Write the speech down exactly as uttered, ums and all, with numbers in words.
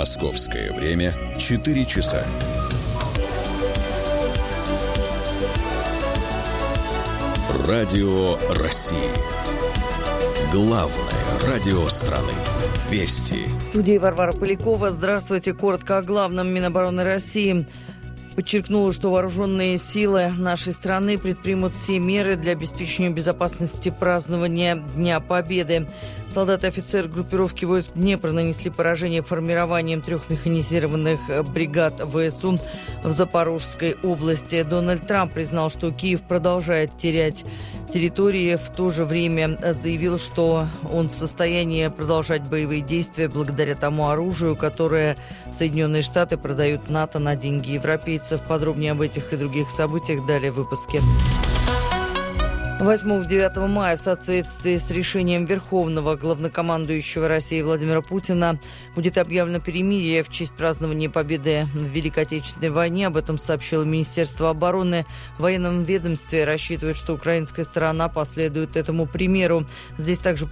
Московское время четыре часа. Радио России. Главное радио страны. Вести. В студии Варвара Полякова. Здравствуйте. Коротко о главном. Минобороны России подчеркнула, что вооруженные силы нашей страны предпримут все меры для обеспечения безопасности празднования Дня Победы. Солдаты и офицеры группировки войск Днепра нанесли поражение формированием трех механизированных бригад ВСУ в Запорожской области. Дональд Трамп признал, что Киев продолжает терять территории. В то же время заявил, что он в состоянии продолжать боевые действия благодаря тому оружию, которое Соединенные Штаты продают НАТО на деньги европейцев. Подробнее об этих и других событиях далее в выпуске. восьмого-девятого мая в соответствии с решением Верховного главнокомандующего России Владимира Путина будет объявлено перемирие в честь празднования победы в Великой Отечественной войне. Об этом сообщило Министерство обороны. В военном ведомстве рассчитывают, что украинская сторона последует этому примеру. Здесь также